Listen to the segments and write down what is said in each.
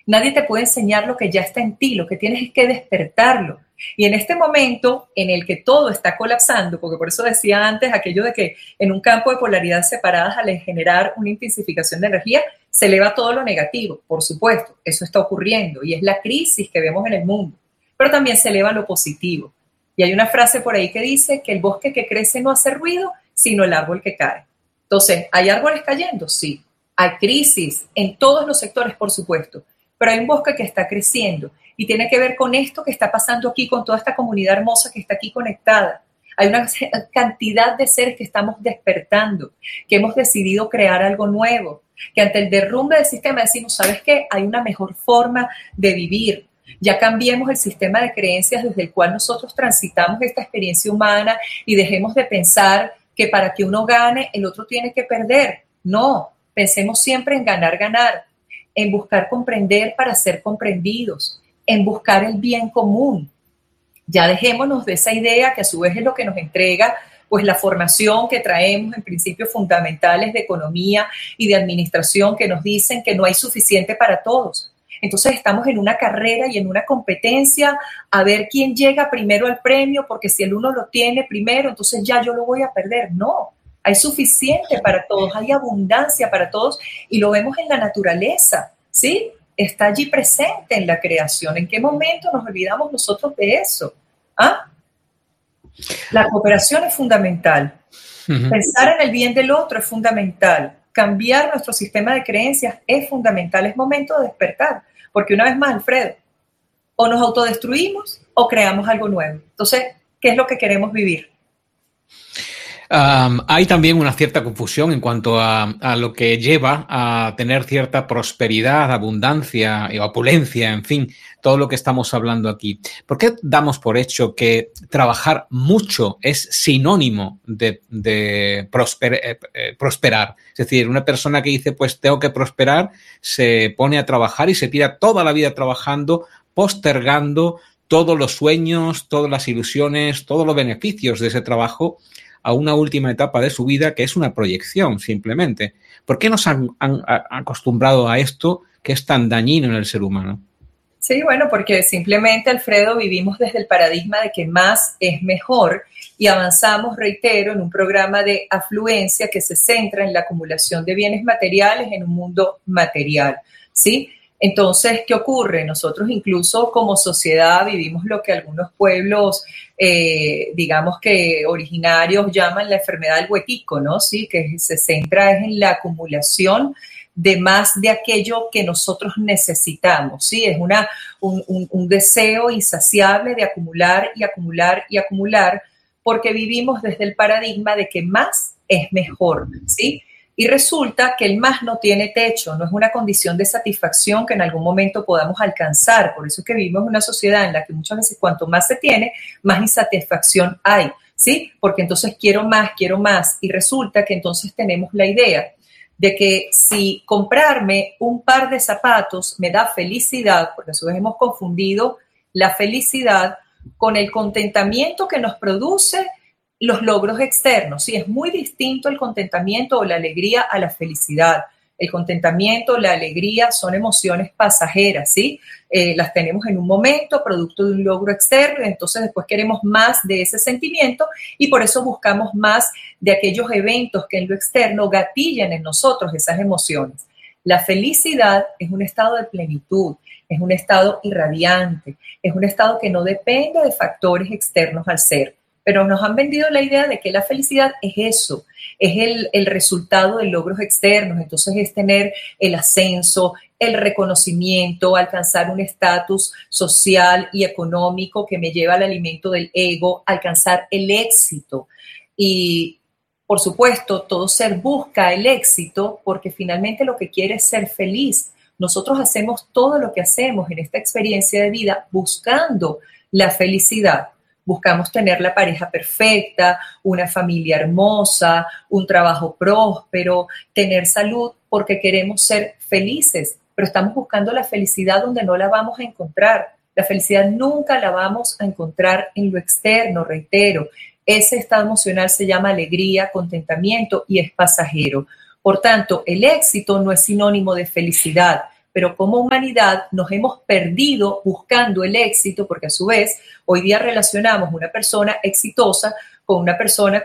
Nadie te puede enseñar lo que ya está en ti, lo que tienes es que despertarlo. Y en este momento en el que todo está colapsando, porque por eso decía antes aquello de que en un campo de polaridades separadas, al generar una intensificación de energía, se eleva todo lo negativo. Por supuesto, eso está ocurriendo y es la crisis que vemos en el mundo, pero también se eleva lo positivo. Y hay una frase por ahí que dice que el bosque que crece no hace ruido, sino el árbol que cae. Entonces, ¿hay árboles cayendo? Sí. Hay crisis en todos los sectores, por supuesto, pero hay un bosque que está creciendo y tiene que ver con esto que está pasando aquí, con toda esta comunidad hermosa que está aquí conectada. Hay una cantidad de seres que estamos despertando, que hemos decidido crear algo nuevo, que ante el derrumbe del sistema decimos, ¿sabes qué? Hay una mejor forma de vivir. Ya cambiemos el sistema de creencias desde el cual nosotros transitamos esta experiencia humana y dejemos de pensar que para que uno gane, el otro tiene que perder. No, pensemos siempre en ganar, ganar, en buscar comprender para ser comprendidos, en buscar el bien común. Ya dejémonos de esa idea que a su vez es lo que nos entrega pues la formación que traemos en principios fundamentales de economía y de administración que nos dicen que no hay suficiente para todos. Entonces estamos en una carrera y en una competencia a ver quién llega primero al premio, porque si el uno lo tiene primero, entonces ya yo lo voy a perder. No, hay suficiente para todos, hay abundancia para todos y lo vemos en la naturaleza, ¿sí? Está allí presente en la creación. ¿En qué momento nos olvidamos nosotros de eso? ¿Ah? La cooperación es fundamental. Pensar en el bien del otro es fundamental. Cambiar nuestro sistema de creencias es fundamental. Es momento de despertar. Porque una vez más, Alfredo, o nos autodestruimos o creamos algo nuevo. Entonces, ¿qué es lo que queremos vivir? Hay también una cierta confusión en cuanto a lo que lleva a tener cierta prosperidad, abundancia y opulencia, en fin, todo lo que estamos hablando aquí. ¿Por qué damos por hecho que trabajar mucho es sinónimo de prosperar? Es decir, una persona que dice, pues tengo que prosperar, se pone a trabajar y se tira toda la vida trabajando, postergando todos los sueños, todas las ilusiones, todos los beneficios de ese trabajo a una última etapa de su vida que es una proyección simplemente. ¿Por qué nos han acostumbrado a esto que es tan dañino en el ser humano? Sí, bueno, porque simplemente, Alfredo, vivimos desde el paradigma de que más es mejor y avanzamos, reitero, en un programa de afluencia que se centra en la acumulación de bienes materiales en un mundo material, ¿sí? Entonces, ¿qué ocurre? Nosotros incluso como sociedad vivimos lo que algunos pueblos, digamos que originarios, llaman la enfermedad del huequico, ¿no? Sí, que se centra en la acumulación de más de aquello que nosotros necesitamos, ¿sí? Es un deseo insaciable de acumular y acumular y acumular porque vivimos desde el paradigma de que más es mejor, ¿sí? Y resulta que el más no tiene techo, no es una condición de satisfacción que en algún momento podamos alcanzar. Por eso es que vivimos en una sociedad en la que muchas veces cuanto más se tiene, más insatisfacción hay, ¿sí? Porque entonces quiero más, y resulta que entonces tenemos la idea de que si comprarme un par de zapatos me da felicidad, porque a su vez hemos confundido la felicidad con el contentamiento que nos produce los logros externos. Sí, es muy distinto el contentamiento o la alegría a la felicidad. El contentamiento, la alegría son emociones pasajeras, ¿sí? Las tenemos en un momento, producto de un logro externo, y entonces después queremos más de ese sentimiento y por eso buscamos más de aquellos eventos que en lo externo gatillan en nosotros esas emociones. La felicidad es un estado de plenitud, es un estado irradiante, es un estado que no depende de factores externos al ser. Pero nos han vendido la idea de que la felicidad es eso, es el resultado de logros externos, entonces es tener el ascenso, el reconocimiento, alcanzar un estatus social y económico que me lleva al alimento del ego, alcanzar el éxito. Y, por supuesto, todo ser busca el éxito porque finalmente lo que quiere es ser feliz. Nosotros hacemos todo lo que hacemos en esta experiencia de vida buscando la felicidad. Buscamos tener la pareja perfecta, una familia hermosa, un trabajo próspero, tener salud porque queremos ser felices, pero estamos buscando la felicidad donde no la vamos a encontrar. La felicidad nunca la vamos a encontrar en lo externo, reitero. Ese estado emocional se llama alegría, contentamiento y es pasajero. Por tanto, el éxito no es sinónimo de felicidad. pero como humanidad nos hemos perdido buscando el éxito, porque a su vez hoy día relacionamos una persona exitosa con una persona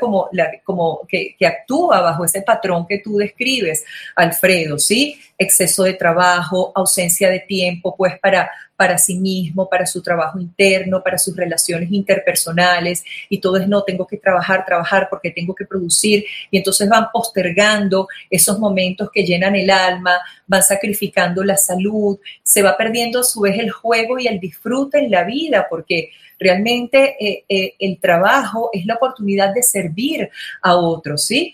que actúa bajo ese patrón que tú describes, Alfredo, ¿sí? Exceso de trabajo, ausencia de tiempo, pues para sí mismo, para su trabajo interno, para sus relaciones interpersonales, y todo es no, tengo que trabajar porque tengo que producir, y entonces van postergando esos momentos que llenan el alma, van sacrificando la salud, se va perdiendo a su vez el juego y el disfrute en la vida, porque realmente el trabajo es la oportunidad de servir a otros, ¿sí?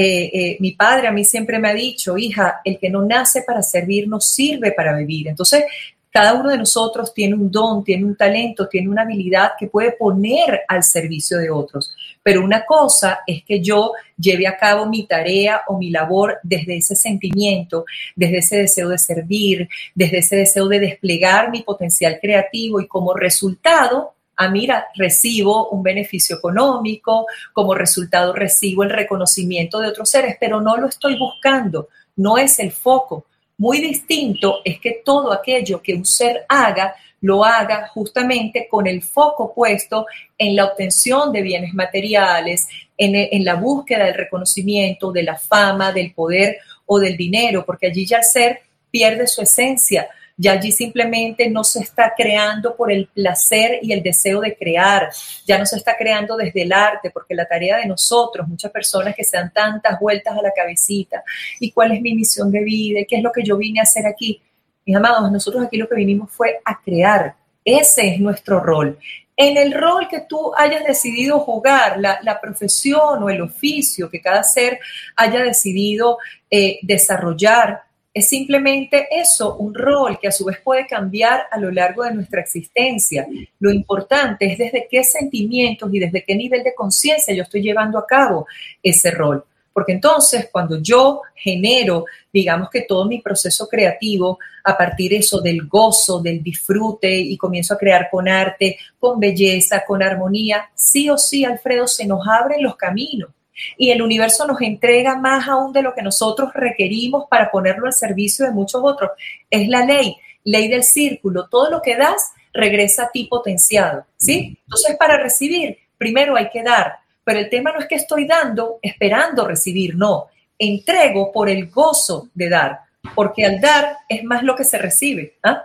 Mi padre a mí siempre me ha dicho, hija, el que no nace para servir no sirve para vivir. Entonces, cada uno de nosotros tiene un don, tiene un talento, tiene una habilidad que puede poner al servicio de otros. Pero una cosa es que yo lleve a cabo mi tarea o mi labor desde ese sentimiento, desde ese deseo de servir, desde ese deseo de desplegar mi potencial creativo, y como resultado, mira, recibo un beneficio económico, como resultado recibo el reconocimiento de otros seres, pero no lo estoy buscando, no es el foco. Muy distinto es que todo aquello que un ser haga, lo haga justamente con el foco puesto en la obtención de bienes materiales, en la búsqueda del reconocimiento, de la fama, del poder o del dinero, porque allí ya el ser pierde su esencia. Ya allí simplemente no se está creando por el placer y el deseo de crear, ya no se está creando desde el arte, porque la tarea de nosotros, muchas personas que se dan tantas vueltas a la cabecita, ¿y cuál es mi misión de vida? ¿Qué es lo que yo vine a hacer aquí? Mis amados, nosotros aquí lo que vinimos fue a crear, ese es nuestro rol. En el rol que tú hayas decidido jugar, la profesión o el oficio que cada ser haya decidido desarrollar, es simplemente eso, un rol que a su vez puede cambiar a lo largo de nuestra existencia. Lo importante es desde qué sentimientos y desde qué nivel de conciencia yo estoy llevando a cabo ese rol. Porque entonces, cuando yo genero, digamos que todo mi proceso creativo, a partir de eso del gozo, del disfrute, y comienzo a crear con arte, con belleza, con armonía, sí o sí, Alfredo, se nos abren los caminos. Y el universo nos entrega más aún de lo que nosotros requerimos para ponerlo al servicio de muchos otros. Es la ley del círculo. Todo lo que das regresa a ti potenciado, ¿sí? Entonces, para recibir, primero hay que dar. Pero el tema no es que estoy dando esperando recibir, no. Entrego por el gozo de dar, porque al dar es más lo que se recibe, ¿ah?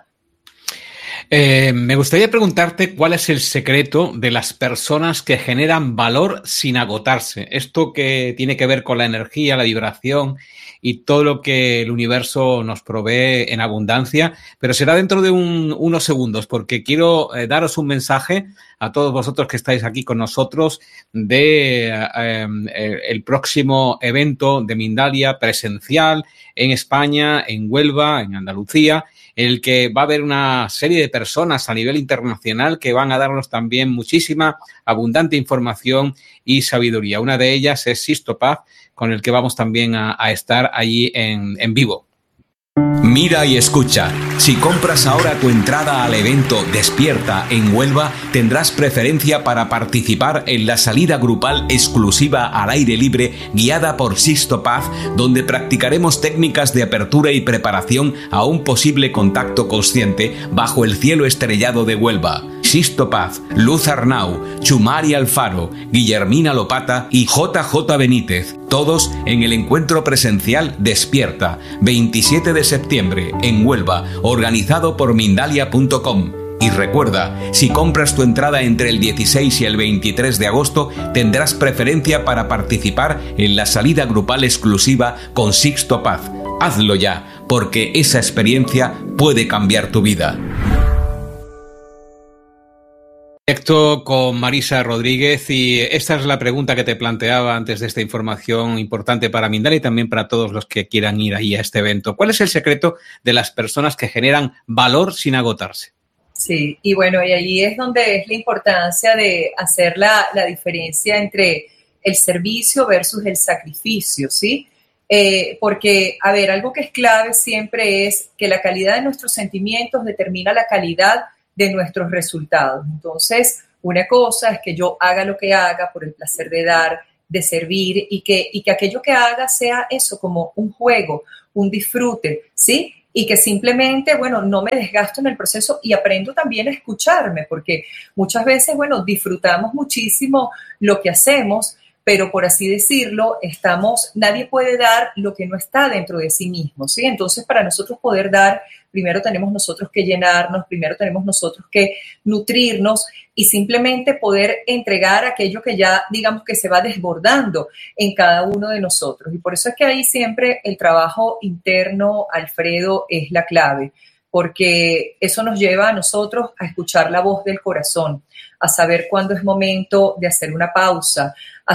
Me gustaría preguntarte cuál es el secreto de las personas que generan valor sin agotarse. Esto que tiene que ver con la energía, la vibración y todo lo que el universo nos provee en abundancia, pero será dentro de unos segundos, porque quiero daros un mensaje a todos vosotros que estáis aquí con nosotros de el próximo evento de Mindalia presencial en España, en Huelva, en Andalucía, en el que va a haber una serie de personas a nivel internacional que van a darnos también muchísima, abundante información y sabiduría. Una de ellas es Sixto Paz, con el que vamos también a estar allí en vivo. Mira y escucha. Si compras ahora tu entrada al evento Despierta en Huelva, tendrás preferencia para participar en la salida grupal exclusiva al aire libre guiada por Sixto Paz, donde practicaremos técnicas de apertura y preparación a un posible contacto consciente bajo el cielo estrellado de Huelva. Sixto Paz, Luz Arnau, Chumari Alfaro, Guillermina Lopata y JJ Benítez, todos en el encuentro presencial Despierta, 27 de septiembre, en Huelva, organizado por Mindalia.com. Y recuerda, si compras tu entrada entre el 16 y el 23 de agosto, tendrás preferencia para participar en la salida grupal exclusiva con Sixto Paz. Hazlo ya, porque esa experiencia puede cambiar tu vida. Directo con Marisa Rodríguez, y esta es la pregunta que te planteaba antes de esta información importante para Mindalia y también para todos los que quieran ir ahí a este evento. ¿Cuál es el secreto de las personas que generan valor sin agotarse? Sí, y bueno, y ahí es donde es la importancia de hacer la diferencia entre el servicio versus el sacrificio, ¿sí? Porque, a ver, algo que es clave siempre es que la calidad de nuestros sentimientos determina la calidad de nuestros resultados. Entonces, una cosa es que yo haga lo que haga por el placer de dar, de servir, y que aquello que haga sea eso, como un juego, un disfrute, ¿sí? y que simplemente, bueno, no me desgasto en el proceso y aprendo también a escucharme, porque muchas veces, bueno, disfrutamos muchísimo lo que hacemos, pero por así decirlo, nadie puede dar lo que no está dentro de sí mismo, ¿sí? Entonces, para nosotros poder dar, primero tenemos nosotros que llenarnos, primero tenemos nosotros que nutrirnos y simplemente poder entregar aquello que ya, digamos, que se va desbordando en cada uno de nosotros. Y por eso es que ahí siempre el trabajo interno, Alfredo, es la clave, porque eso nos lleva a nosotros a escuchar la voz del corazón, a saber cuándo es momento de hacer una pausa,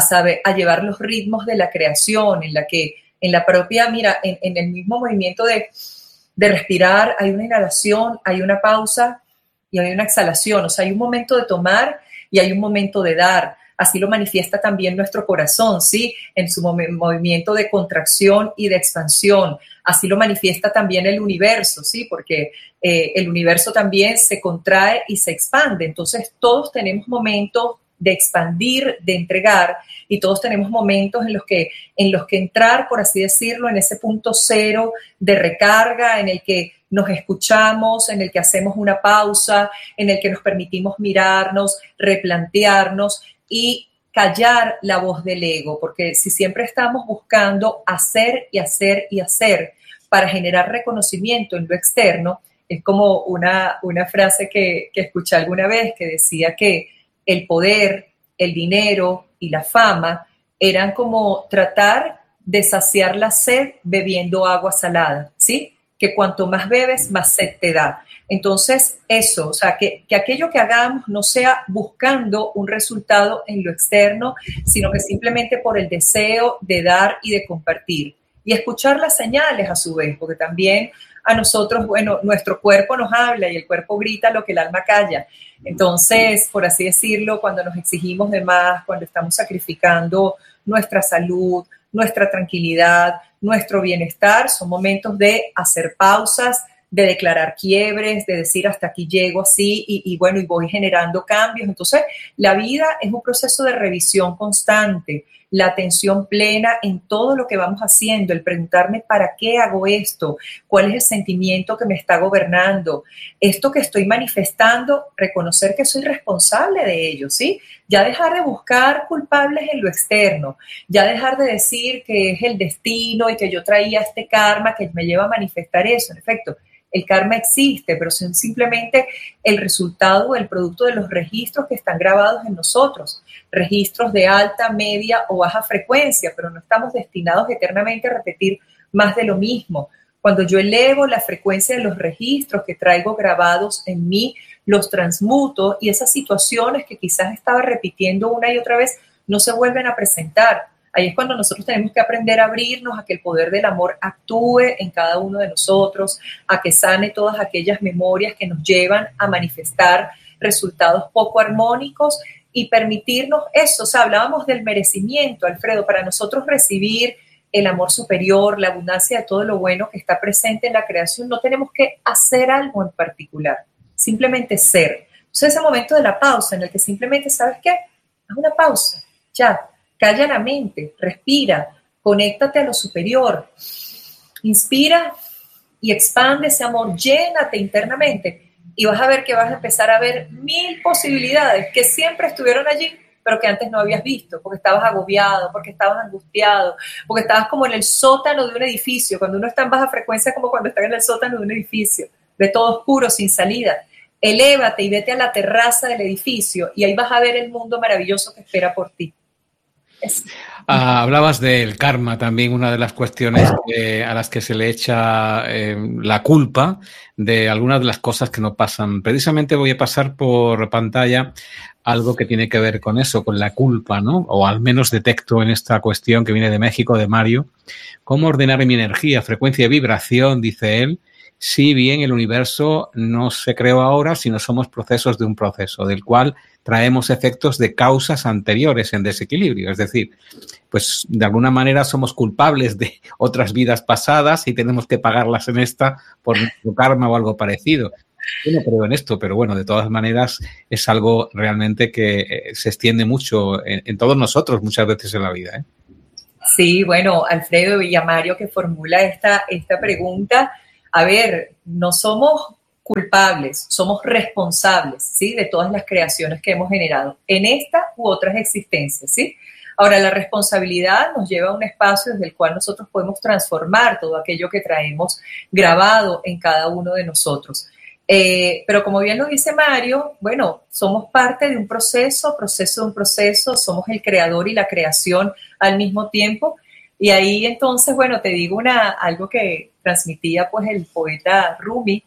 a llevar los ritmos de la creación, en la propia, mira, en el mismo movimiento de respirar, hay una inhalación, hay una pausa y hay una exhalación. O sea, hay un momento de tomar y hay un momento de dar. Así lo manifiesta también nuestro corazón, ¿sí? En su movimiento de contracción y de expansión. Así lo manifiesta también el universo, ¿sí? Porque el universo también se contrae y se expande. Entonces, todos tenemos momentos de expandir, de entregar, y todos tenemos momentos en los que entrar, por así decirlo, en ese punto cero de recarga, en el que nos escuchamos, en el que hacemos una pausa, en el que nos permitimos mirarnos, replantearnos y callar la voz del ego, porque si siempre estamos buscando hacer y hacer y hacer para generar reconocimiento en lo externo, es como una frase que escuché alguna vez que decía que el poder, el dinero y la fama eran como tratar de saciar la sed bebiendo agua salada, ¿sí? Que cuanto más bebes, más sed te da. Entonces, eso, o sea, que aquello que hagamos no sea buscando un resultado en lo externo, sino que simplemente por el deseo de dar y de compartir. Y escuchar las señales a su vez, porque también a nosotros, bueno, nuestro cuerpo nos habla y el cuerpo grita lo que el alma calla. Entonces, por así decirlo, cuando nos exigimos de más, cuando estamos sacrificando nuestra salud, nuestra tranquilidad, nuestro bienestar, son momentos de hacer pausas, de declarar quiebres, de decir hasta aquí llego así y bueno, y voy generando cambios. Entonces, la vida es un proceso de revisión constante, la atención plena en todo lo que vamos haciendo, el preguntarme para qué hago esto, cuál es el sentimiento que me está gobernando, esto que estoy manifestando, reconocer que soy responsable de ello, ¿sí? Ya dejar de buscar culpables en lo externo, ya dejar de decir que es el destino y que yo traía este karma que me lleva a manifestar eso. En efecto, el karma existe, pero son simplemente el resultado o el producto de los registros que están grabados en nosotros, registros de alta, media o baja frecuencia, pero no estamos destinados eternamente a repetir más de lo mismo. Cuando yo elevo la frecuencia de los registros que traigo grabados en mí, los transmuto y esas situaciones que quizás estaba repitiendo una y otra vez no se vuelven a presentar. Ahí es cuando nosotros tenemos que aprender a abrirnos a que el poder del amor actúe en cada uno de nosotros, a que sane todas aquellas memorias que nos llevan a manifestar resultados poco armónicos y permitirnos eso. O sea, hablábamos del merecimiento, Alfredo, para nosotros recibir el amor superior, la abundancia de todo lo bueno que está presente en la creación, no tenemos que hacer algo en particular, simplemente ser. Entonces, ese momento de la pausa en el que simplemente, ¿sabes qué? Haz una pausa, ya. Calla la mente, respira, conéctate a lo superior, inspira y expande ese amor, llénate internamente y vas a ver que vas a empezar a ver 1000 posibilidades que siempre estuvieron allí, pero que antes no habías visto, porque estabas agobiado, porque estabas angustiado, porque estabas como en el sótano de un edificio. Cuando uno está en baja frecuencia es como cuando está en el sótano de un edificio, de todo oscuro, sin salida. Elévate y vete a la terraza del edificio y ahí vas a ver el mundo maravilloso que espera por ti. Hablabas del karma, también una de las cuestiones a las que se le echa la culpa de algunas de las cosas que no pasan. Precisamente voy a pasar por pantalla algo que tiene que ver con eso, con la culpa, ¿no? O al menos detecto en esta cuestión que viene de México, de Mario, cómo ordenar mi energía, frecuencia y vibración, dice él, si bien el universo no se creó ahora, sino somos procesos de un proceso, del cual traemos efectos de causas anteriores en desequilibrio. Es decir, pues de alguna manera somos culpables de otras vidas pasadas y tenemos que pagarlas en esta por nuestro karma o algo parecido. Yo no creo en esto, pero bueno, de todas maneras es algo realmente que se extiende mucho en todos nosotros muchas veces en la vida, ¿eh? Sí, bueno, Alfredo y a Mario que formula esta pregunta. a ver, no somos culpables, somos responsables, ¿sí? De todas las creaciones que hemos generado en esta u otras existencias, ¿sí? Ahora, la responsabilidad nos lleva a un espacio desde el cual nosotros podemos transformar todo aquello que traemos grabado en cada uno de nosotros. Pero como bien lo dice Mario, bueno, somos parte de un proceso de un proceso, somos el creador y la creación al mismo tiempo. Y ahí entonces, bueno, te digo algo que transmitía pues el poeta Rumi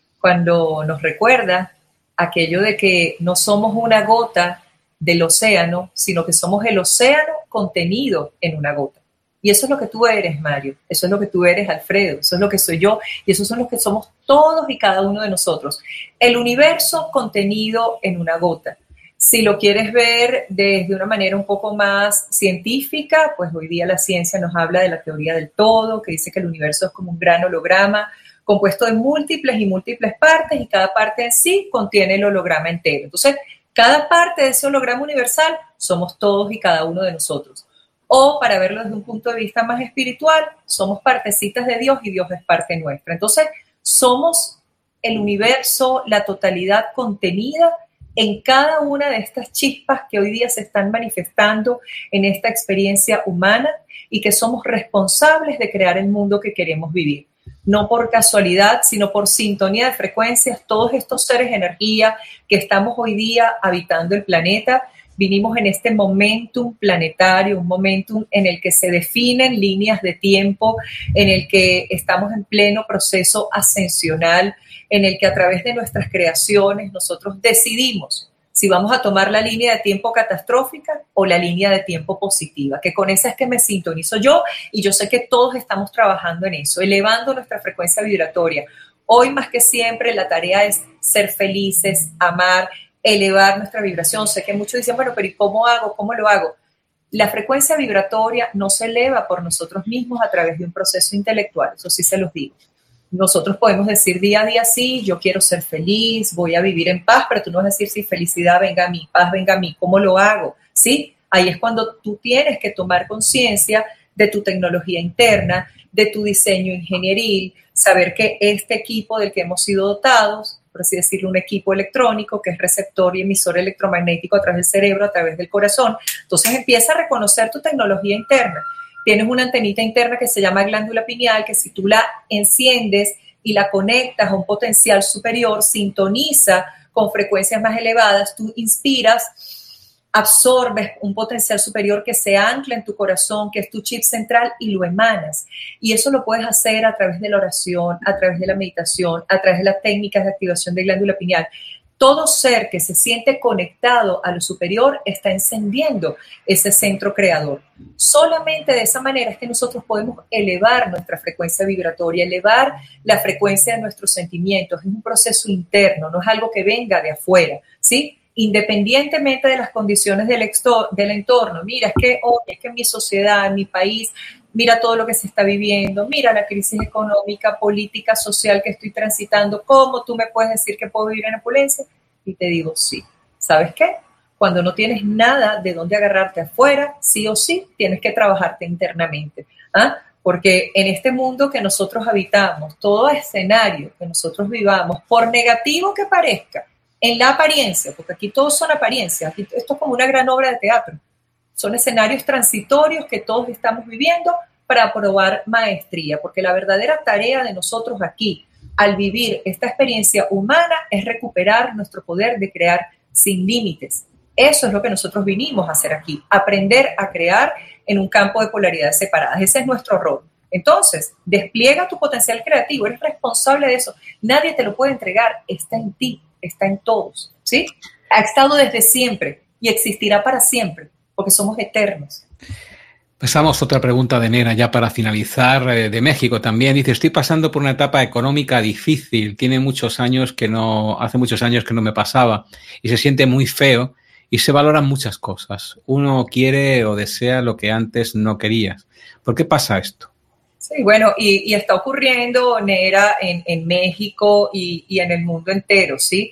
cuando nos recuerda aquello de que no somos una gota del océano, sino que somos el océano contenido en una gota. Y eso es lo que tú eres, Mario, eso es lo que tú eres, Alfredo, eso es lo que soy yo, y eso son los que somos todos y cada uno de nosotros. El universo contenido en una gota. Si lo quieres ver desde una manera un poco más científica, pues hoy día la ciencia nos habla de la teoría del todo, que dice que el universo es como un gran holograma compuesto de múltiples y múltiples partes, y cada parte en sí contiene el holograma entero. Entonces, cada parte de ese holograma universal somos todos y cada uno de nosotros. O, para verlo desde un punto de vista más espiritual, somos partecitas de Dios y Dios es parte nuestra. Entonces, somos el universo, la totalidad contenida en cada una de estas chispas que hoy día se están manifestando en esta experiencia humana, y que somos responsables de crear el mundo que queremos vivir. No por casualidad, sino por sintonía de frecuencias, todos estos seres de energía que estamos hoy día habitando el planeta, vinimos en este momentum planetario, un momentum en el que se definen líneas de tiempo, en el que estamos en pleno proceso ascensional, en el que a través de nuestras creaciones nosotros decidimos si vamos a tomar la línea de tiempo catastrófica o la línea de tiempo positiva, que con esa es que me sintonizo yo, y yo sé que todos estamos trabajando en eso, elevando nuestra frecuencia vibratoria. Hoy más que siempre la tarea es ser felices, amar, elevar nuestra vibración. Sé que muchos dicen, bueno, pero ¿y cómo hago? ¿Cómo lo hago? La frecuencia vibratoria no se eleva por nosotros mismos a través de un proceso intelectual, eso sí se los digo. Nosotros podemos decir día a día, sí, yo quiero ser feliz, voy a vivir en paz, pero tú no vas a decir, sí, felicidad venga a mí, paz venga a mí, ¿cómo lo hago? ¿Sí? Ahí es cuando tú tienes que tomar conciencia de tu tecnología interna, de tu diseño ingenieril, saber que este equipo del que hemos sido dotados, por así decirlo, un equipo electrónico que es receptor y emisor electromagnético a través del cerebro, a través del corazón, entonces empieza a reconocer tu tecnología interna. Tienes una antenita interna que se llama glándula pineal, que si tú la enciendes y la conectas a un potencial superior, sintoniza con frecuencias más elevadas, tú inspiras, absorbes un potencial superior que se ancla en tu corazón, que es tu chip central, y lo emanas. Y eso lo puedes hacer a través de la oración, a través de la meditación, a través de las técnicas de activación de glándula pineal. Todo ser que se siente conectado a lo superior está encendiendo ese centro creador. Solamente de esa manera es que nosotros podemos elevar nuestra frecuencia vibratoria, elevar la frecuencia de nuestros sentimientos. Es un proceso interno, no es algo que venga de afuera, ¿sí? Independientemente de las condiciones del entorno. Mira, es que mi sociedad, en mi país, mira todo lo que se está viviendo, mira la crisis económica, política, social que estoy transitando, ¿cómo tú me puedes decir que puedo vivir en opulencia? Y te digo, sí. ¿Sabes qué? Cuando no tienes nada de dónde agarrarte afuera, sí o sí, tienes que trabajarte internamente. ¿Ah? Porque en este mundo que nosotros habitamos, todo escenario que nosotros vivamos, por negativo que parezca, en la apariencia, porque aquí todos son apariencias, aquí esto es como una gran obra de teatro. Son escenarios transitorios que todos estamos viviendo para probar maestría, porque la verdadera tarea de nosotros aquí, al vivir esta experiencia humana, es recuperar nuestro poder de crear sin límites. Eso es lo que nosotros vinimos a hacer aquí, aprender a crear en un campo de polaridades separadas. Ese es nuestro rol. Entonces, despliega tu potencial creativo, eres responsable de eso. Nadie te lo puede entregar, está en ti, está en todos, ¿sí? Ha estado desde siempre y existirá para siempre, porque somos eternos. Pasamos otra pregunta de Nena ya para finalizar, de México también. Dice, estoy pasando por una etapa económica difícil, hace muchos años que no me pasaba, y se siente muy feo y se valoran muchas cosas. Uno quiere o desea lo que antes no querías. ¿Por qué pasa esto? Sí, bueno, y está ocurriendo, Nera, en México y en el mundo entero, ¿sí?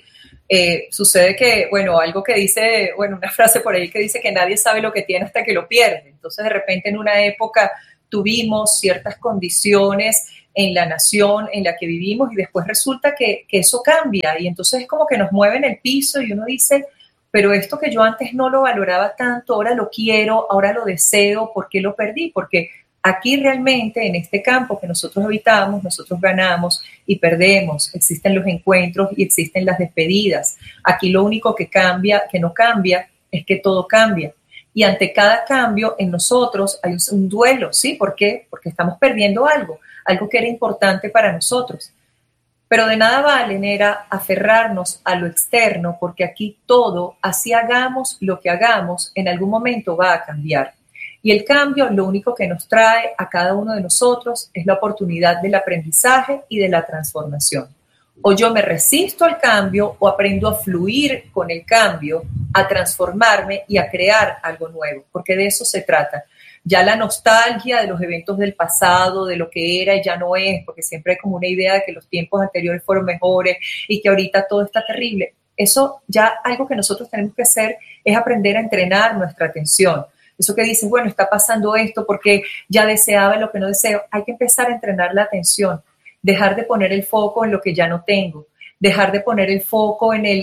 Sucede que, bueno, algo que dice, bueno, una frase por ahí que dice que nadie sabe lo que tiene hasta que lo pierde. Entonces, de repente, en una época tuvimos ciertas condiciones en la nación en la que vivimos y después resulta que eso cambia y entonces es como que nos mueven el piso y uno dice, pero esto que yo antes no lo valoraba tanto, ahora lo quiero, ahora lo deseo, ¿por qué lo perdí? Porque aquí realmente en este campo que nosotros habitamos, nosotros ganamos y perdemos, existen los encuentros y existen las despedidas. Aquí lo único que cambia, que no cambia, es que todo cambia. Y ante cada cambio en nosotros hay un duelo, ¿sí? ¿Por qué? Porque estamos perdiendo algo que era importante para nosotros. Pero de nada vale, Nera, aferrarnos a lo externo, porque aquí todo, así hagamos lo que hagamos, en algún momento va a cambiar. Y el cambio, lo único que nos trae a cada uno de nosotros es la oportunidad del aprendizaje y de la transformación. O yo me resisto al cambio o aprendo a fluir con el cambio, a transformarme y a crear algo nuevo, porque de eso se trata. Ya la nostalgia de los eventos del pasado, de lo que era y ya no es, porque siempre hay como una idea de que los tiempos anteriores fueron mejores y que ahorita todo está terrible. Eso ya algo que nosotros tenemos que hacer es aprender a entrenar nuestra atención. Eso que dices, bueno, está pasando esto porque ya deseaba lo que no deseo. Hay que empezar a entrenar la atención, dejar de poner el foco en lo que ya no tengo, dejar de poner el foco en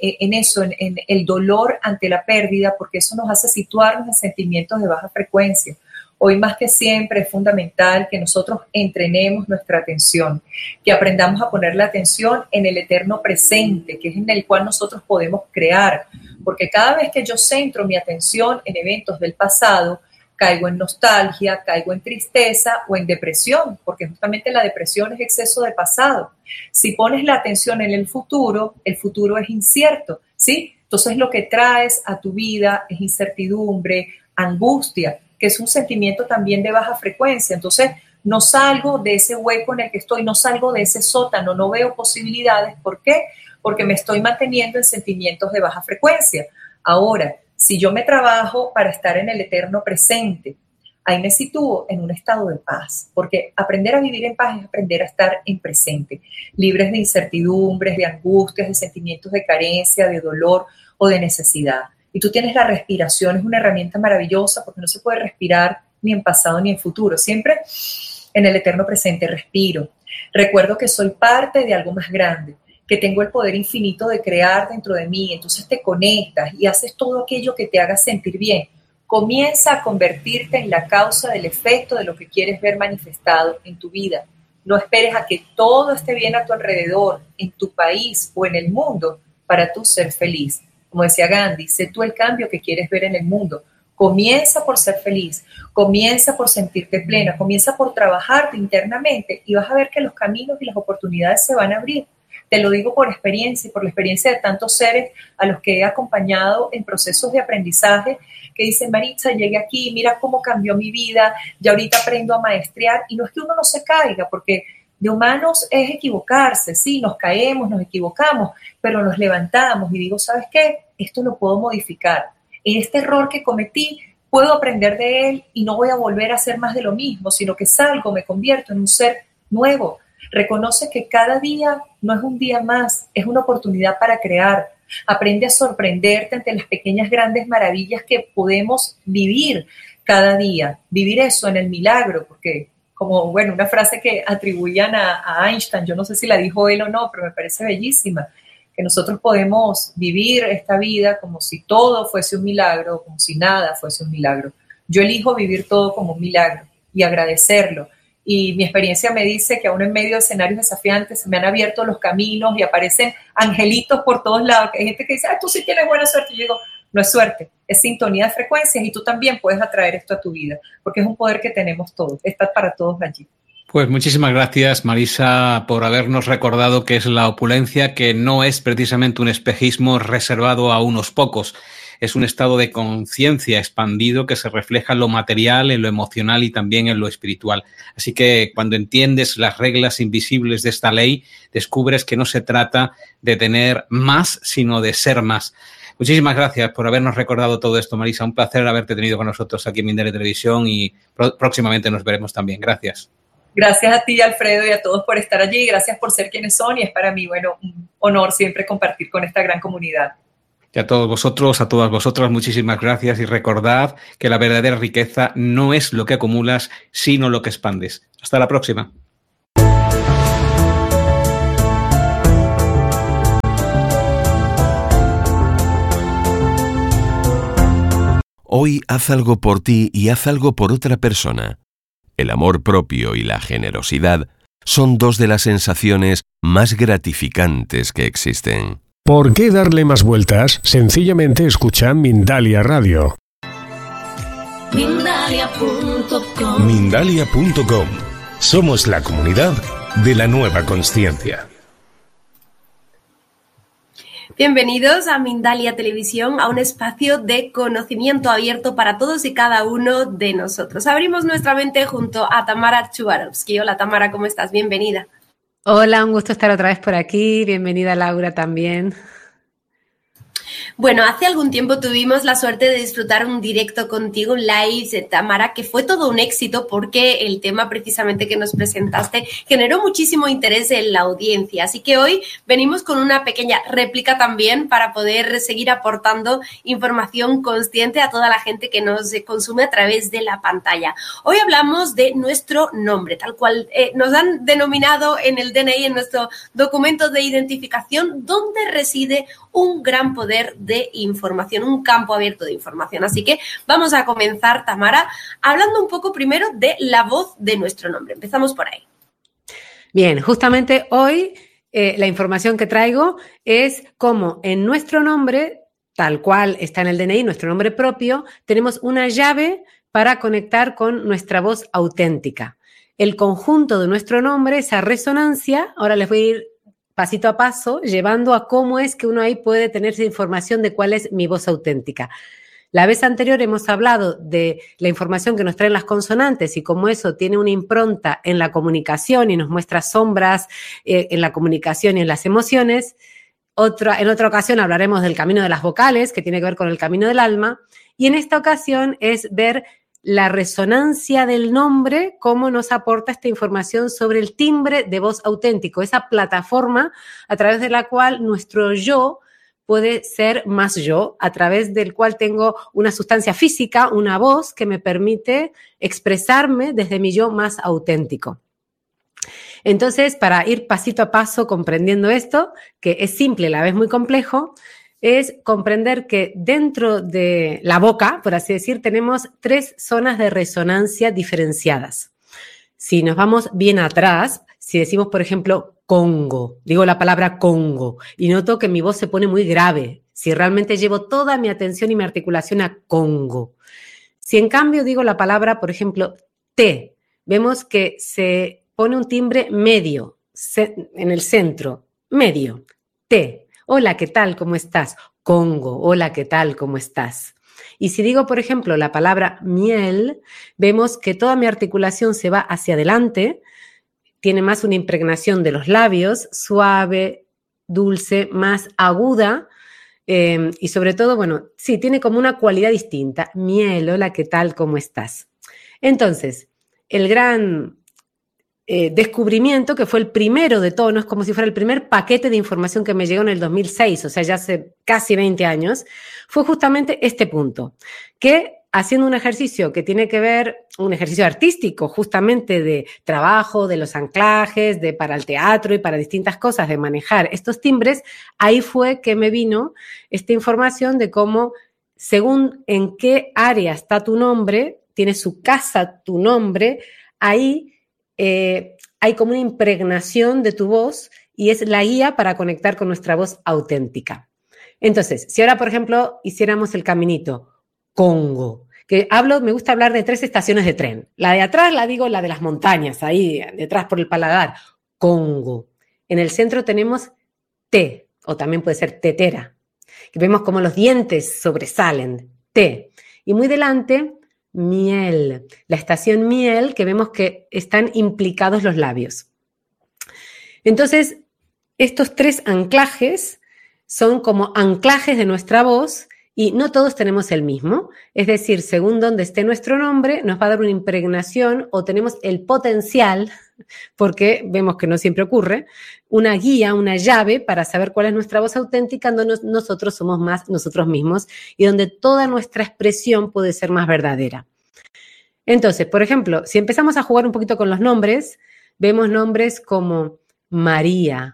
el dolor ante la pérdida, porque eso nos hace situarnos en sentimientos de baja frecuencia. Hoy más que siempre es fundamental que nosotros entrenemos nuestra atención, que aprendamos a poner la atención en el eterno presente, que es en el cual nosotros podemos crear, porque cada vez que yo centro mi atención en eventos del pasado, caigo en nostalgia, caigo en tristeza o en depresión, porque justamente la depresión es exceso de pasado. Si pones la atención en el futuro es incierto, ¿sí? Entonces lo que traes a tu vida es incertidumbre, angustia, que es un sentimiento también de baja frecuencia. Entonces no salgo de ese hueco en el que estoy, no salgo de ese sótano, no veo posibilidades. ¿Por qué? Porque me estoy manteniendo en sentimientos de baja frecuencia. Ahora, si yo me trabajo para estar en el eterno presente, ahí me sitúo en un estado de paz, porque aprender a vivir en paz es aprender a estar en presente, libres de incertidumbres, de angustias, de sentimientos de carencia, de dolor o de necesidad. Y tú tienes la respiración, es una herramienta maravillosa porque no se puede respirar ni en pasado ni en futuro, siempre en el eterno presente respiro. Recuerdo que soy parte de algo más grande, que tengo el poder infinito de crear dentro de mí, entonces te conectas y haces todo aquello que te haga sentir bien. Comienza a convertirte en la causa del efecto de lo que quieres ver manifestado en tu vida. No esperes a que todo esté bien a tu alrededor, en tu país o en el mundo, para tú ser feliz. Como decía Gandhi, sé tú el cambio que quieres ver en el mundo. Comienza por ser feliz, comienza por sentirte plena, comienza por trabajarte internamente y vas a ver que los caminos y las oportunidades se van a abrir. Te lo digo por experiencia y por la experiencia de tantos seres a los que he acompañado en procesos de aprendizaje que dicen, Maritza, llegué aquí, mira cómo cambió mi vida, ya ahorita aprendo a maestrear. Y no es que uno no se caiga, porque de humanos es equivocarse, sí, nos caemos, nos equivocamos, pero nos levantamos y digo, ¿sabes qué? Esto lo puedo modificar. En este error que cometí, puedo aprender de él y no voy a volver a hacer más de lo mismo, sino que salgo, me convierto en un ser nuevo. Reconoce que cada día no es un día más, es una oportunidad para crear. Aprende a sorprenderte ante las pequeñas grandes maravillas que podemos vivir cada día. Vivir eso en el milagro, porque como, bueno, una frase que atribuían a Einstein, yo no sé si la dijo él o no, pero me parece bellísima, que nosotros podemos vivir esta vida como si todo fuese un milagro, como si nada fuese un milagro. Yo elijo vivir todo como un milagro y agradecerlo. Y mi experiencia me dice que aún en medio de escenarios desafiantes se me han abierto los caminos y aparecen angelitos por todos lados, que hay gente que dice, tú sí tienes buena suerte. Y yo digo, no es suerte, es sintonía de frecuencias y tú también puedes atraer esto a tu vida, porque es un poder que tenemos todos, está para todos allí. Pues muchísimas gracias, Marisa, por habernos recordado que es la opulencia, que no es precisamente un espejismo reservado a unos pocos. Es un estado de conciencia expandido que se refleja en lo material, en lo emocional y también en lo espiritual. Así que cuando entiendes las reglas invisibles de esta ley, descubres que no se trata de tener más, sino de ser más. Muchísimas gracias por habernos recordado todo esto, Marisa. Un placer haberte tenido con nosotros aquí en Mindere Televisión y próximamente nos veremos también. Gracias. Gracias a ti, Alfredo, y a todos por estar allí. Gracias por ser quienes son y es para mí, bueno, un honor siempre compartir con esta gran comunidad. Y a todos vosotros, a todas vosotras, muchísimas gracias y recordad que la verdadera riqueza no es lo que acumulas, sino lo que expandes. Hasta la próxima. Hoy haz algo por ti y haz algo por otra persona. El amor propio y la generosidad son dos de las sensaciones más gratificantes que existen. ¿Por qué darle más vueltas? Sencillamente escucha Mindalia Radio. Mindalia.com. Mindalia.com. Somos la comunidad de la nueva consciencia. Bienvenidos a Mindalia Televisión, a un espacio de conocimiento abierto para todos y cada uno de nosotros. Abrimos nuestra mente junto a Tamara Chubarovsky. Hola Tamara, ¿cómo estás? Bienvenida. Hola, un gusto estar otra vez por aquí. Bienvenida Laura también. Bueno, hace algún tiempo tuvimos la suerte de disfrutar un directo contigo, un live, Tamara, que fue todo un éxito porque el tema precisamente que nos presentaste generó muchísimo interés en la audiencia. Así que hoy venimos con una pequeña réplica también para poder seguir aportando información consciente a toda la gente que nos consume a través de la pantalla. Hoy hablamos de nuestro nombre, tal cual nos han denominado en el DNI, en nuestro documento de identificación, donde reside un gran poder de información, un campo abierto de información. Así que vamos a comenzar, Tamara, hablando un poco primero de la voz de nuestro nombre. Empezamos por ahí. Bien, justamente hoy la información que traigo es cómo en nuestro nombre, tal cual está en el DNI, nuestro nombre propio, tenemos una llave para conectar con nuestra voz auténtica. El conjunto de nuestro nombre, esa resonancia, ahora les voy a ir pasito a paso, llevando a cómo es que uno ahí puede tener esa información de cuál es mi voz auténtica. La vez anterior hemos hablado de la información que nos traen las consonantes y cómo eso tiene una impronta en la comunicación y nos muestra sombras en la comunicación y en las emociones. En otra ocasión hablaremos del camino de las vocales, que tiene que ver con el camino del alma. Y en esta ocasión es ver la resonancia del nombre, cómo nos aporta esta información sobre el timbre de voz auténtico, esa plataforma a través de la cual nuestro yo puede ser más yo, a través del cual tengo una sustancia física, una voz que me permite expresarme desde mi yo más auténtico. Entonces, para ir pasito a paso comprendiendo esto, que es simple y a la vez muy complejo, es comprender que dentro de la boca, por así decir, tenemos 3 zonas de resonancia diferenciadas. Si nos vamos bien atrás, si decimos, por ejemplo, Congo, digo la palabra Congo y noto que mi voz se pone muy grave, si realmente llevo toda mi atención y mi articulación a Congo. Si en cambio digo la palabra, por ejemplo, té, vemos que se pone un timbre medio, en el centro, medio, té. Hola, ¿qué tal? ¿Cómo estás? Congo, hola, ¿qué tal? ¿Cómo estás? Y si digo, por ejemplo, la palabra miel, vemos que toda mi articulación se va hacia adelante, tiene más una impregnación de los labios, suave, dulce, más aguda y sobre todo, bueno, sí, tiene como una cualidad distinta. Miel, hola, ¿qué tal? ¿Cómo estás? Entonces, el gran descubrimiento, que fue el primero de tonos, como si fuera el primer paquete de información que me llegó en el 2006, o sea, ya hace casi 20 años, fue justamente este punto, que haciendo un ejercicio que tiene que ver, un ejercicio artístico, justamente de trabajo, de los anclajes, para el teatro y para distintas cosas, de manejar estos timbres, ahí fue que me vino esta información de cómo, según en qué área está tu nombre, tiene su casa tu nombre, ahí hay como una impregnación de tu voz y es la guía para conectar con nuestra voz auténtica. Entonces, si ahora, por ejemplo, hiciéramos el caminito, Congo, que me gusta hablar de 3 estaciones de tren. La de atrás la digo, la de las montañas, ahí detrás por el paladar, Congo. En el centro tenemos T, o también puede ser tetera, que vemos como los dientes sobresalen, T. Y muy delante, miel, la estación miel, que vemos que están implicados los labios. Entonces, estos 3 anclajes son como anclajes de nuestra voz y no todos tenemos el mismo. Es decir, según donde esté nuestro nombre, nos va a dar una impregnación o tenemos el potencial, porque vemos que no siempre ocurre, una guía, una llave para saber cuál es nuestra voz auténtica, donde nosotros somos más nosotros mismos y donde toda nuestra expresión puede ser más verdadera. Entonces, por ejemplo, si empezamos a jugar un poquito con los nombres, vemos nombres como María,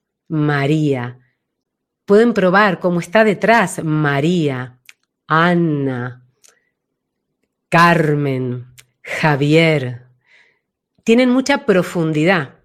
María. Pueden probar cómo está detrás María, Ana, Carmen, Javier, tienen mucha profundidad.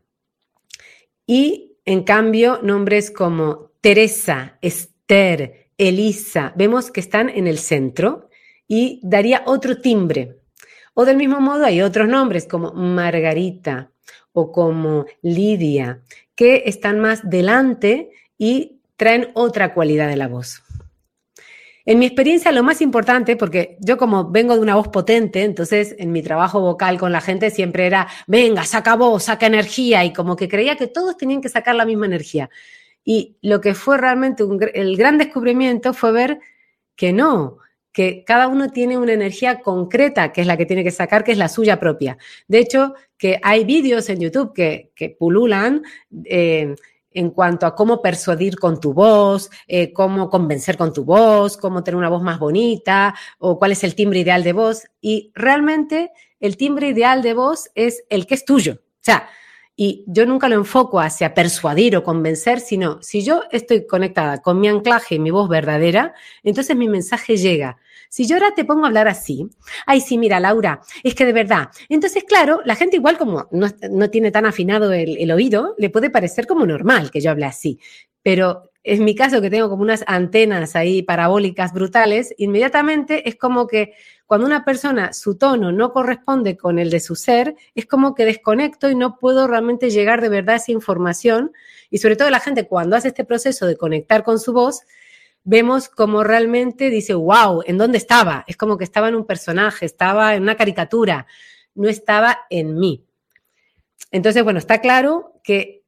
Y en cambio, nombres como Teresa, Esther, Elisa, vemos que están en el centro y daría otro timbre. O del mismo modo hay otros nombres como Margarita o como Lidia, que están más delante y traen otra cualidad de la voz. En mi experiencia, lo más importante, porque yo como vengo de una voz potente, entonces en mi trabajo vocal con la gente siempre era, venga, saca voz, saca energía, y como que creía que todos tenían que sacar la misma energía. Y lo que fue realmente el gran descubrimiento fue ver que no, que cada uno tiene una energía concreta, que es la que tiene que sacar, que es la suya propia. De hecho, que hay vídeos en YouTube que pululan en cuanto a cómo persuadir con tu voz, cómo convencer con tu voz, cómo tener una voz más bonita o cuál es el timbre ideal de voz. Y realmente el timbre ideal de voz es el que es tuyo. O sea, y yo nunca lo enfoco hacia persuadir o convencer, sino si yo estoy conectada con mi anclaje y mi voz verdadera, entonces mi mensaje llega. Si yo ahora te pongo a hablar así, ay, sí, mira, Laura, es que de verdad. Entonces, claro, la gente igual como no tiene tan afinado el oído, le puede parecer como normal que yo hable así. Pero en mi caso, que tengo como unas antenas ahí parabólicas brutales, inmediatamente es como que cuando una persona, su tono no corresponde con el de su ser, es como que desconecto y no puedo realmente llegar de verdad a esa información. Y sobre todo la gente cuando hace este proceso de conectar con su voz, vemos como realmente dice, wow, ¿en dónde estaba? Es como que estaba en un personaje, estaba en una caricatura, no estaba en mí. Entonces, bueno, está claro que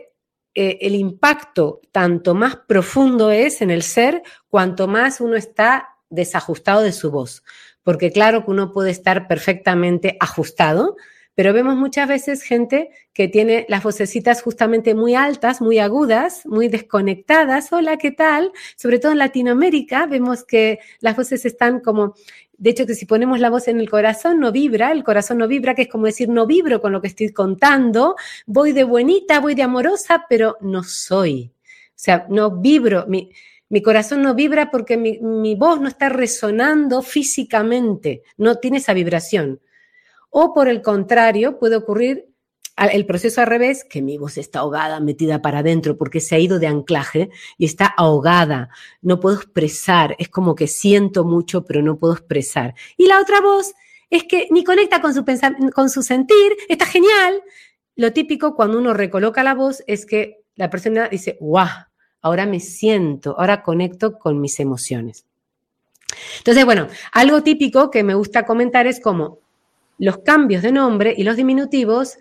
el impacto tanto más profundo es en el ser, cuanto más uno está desajustado de su voz. Porque claro que uno puede estar perfectamente ajustado, pero vemos muchas veces gente que tiene las vocecitas justamente muy altas, muy agudas, muy desconectadas. Hola, ¿qué tal? Sobre todo en Latinoamérica vemos que las voces están como... De hecho, que si ponemos la voz en el corazón no vibra, que es como decir, no vibro con lo que estoy contando, voy de buenita, voy de amorosa, pero no soy. O sea, no vibro, mi corazón no vibra porque mi voz no está resonando físicamente, no tiene esa vibración. O por el contrario, puede ocurrir el proceso al revés, que mi voz está ahogada, metida para adentro, porque se ha ido de anclaje y está ahogada. No puedo expresar, es como que siento mucho, pero no puedo expresar. Y la otra voz es que ni conecta con su sentir, está genial. Lo típico cuando uno recoloca la voz es que la persona dice, ¡guau! Ahora me siento, ahora conecto con mis emociones. Entonces, bueno, algo típico que me gusta comentar es como los cambios de nombre y los diminutivos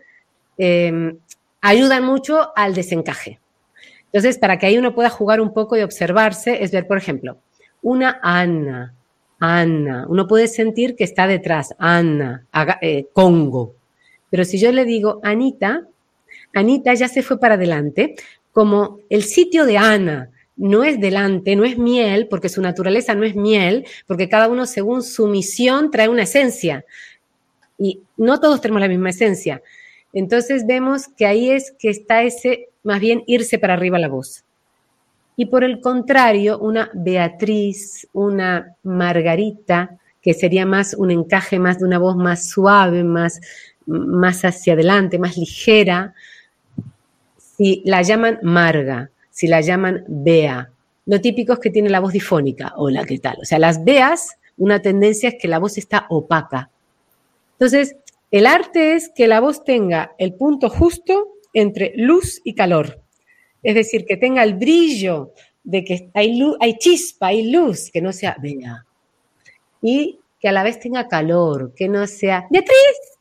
ayudan mucho al desencaje. Entonces, para que ahí uno pueda jugar un poco y observarse, es ver, por ejemplo, una Ana, uno puede sentir que está detrás, Ana, Congo. Pero si yo le digo Anita ya se fue para adelante, como el sitio de Ana no es delante, no es miel, porque su naturaleza no es miel, porque cada uno según su misión trae una esencia. Y no todos tenemos la misma esencia. Entonces vemos que ahí es que está ese, más bien, irse para arriba la voz. Y por el contrario, una Beatriz, una Margarita, que sería más un encaje más de una voz más suave, más hacia adelante, más ligera, si la llaman Marga, si la llaman Bea. Lo típico es que tiene la voz difónica. Hola, ¿qué tal? O sea, las Beas, una tendencia es que la voz está opaca. Entonces, el arte es que la voz tenga el punto justo entre luz y calor. Es decir, que tenga el brillo de que hay luz, hay chispa, hay luz, que no sea Bea. Y que a la vez tenga calor, que no sea Beatriz.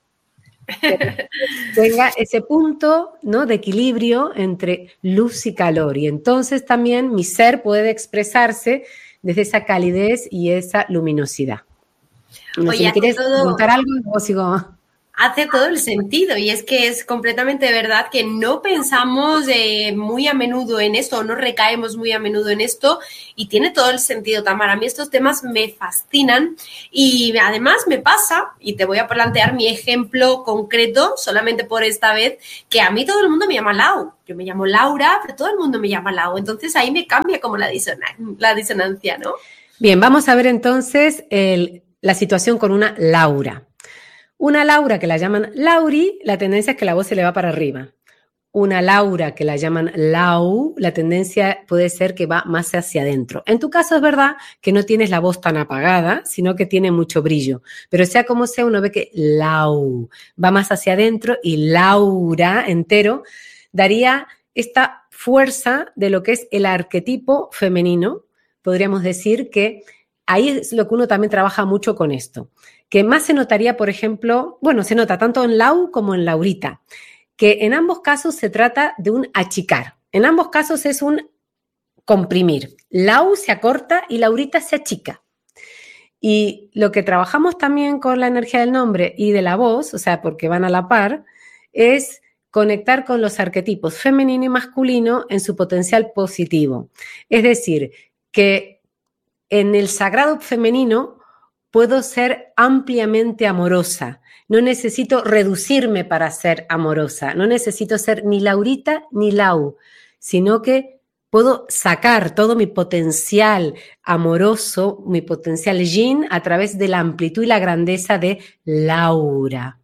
Que tenga ese punto, ¿no?, de equilibrio entre luz y calor. Y entonces también mi ser puede expresarse desde esa calidez y esa luminosidad. No sé, ¿quieres preguntar algo o sigo? Hace todo el sentido y es que es completamente verdad que no pensamos muy a menudo en esto o no recaemos muy a menudo en esto y tiene todo el sentido, Tamara. A mí estos temas me fascinan y además me pasa, y te voy a plantear mi ejemplo concreto solamente por esta vez, que a mí todo el mundo me llama Lau. Yo me llamo Laura, pero todo el mundo me llama Lau. Entonces ahí me cambia como la disonancia, ¿no? Bien, vamos a ver entonces la situación con una Laura. Una Laura que la llaman Lauri, la tendencia es que la voz se le va para arriba. Una Laura que la llaman Lau, la tendencia puede ser que va más hacia adentro. En tu caso es verdad que no tienes la voz tan apagada, sino que tiene mucho brillo. Pero sea como sea, uno ve que Lau va más hacia adentro y Laura entero daría esta fuerza de lo que es el arquetipo femenino. Podríamos decir que ahí es lo que uno también trabaja mucho con esto. Que más se notaría, por ejemplo, bueno, se nota tanto en Lau como en Laurita, que en ambos casos se trata de un achicar. En ambos casos es un comprimir. Lau se acorta y Laurita se achica. Y lo que trabajamos también con la energía del nombre y de la voz, o sea, porque van a la par, es conectar con los arquetipos femenino y masculino en su potencial positivo. Es decir, que en el sagrado femenino puedo ser ampliamente amorosa. No necesito reducirme para ser amorosa. No necesito ser ni Laurita ni Lau, sino que puedo sacar todo mi potencial amoroso, mi potencial yin, a través de la amplitud y la grandeza de Laura.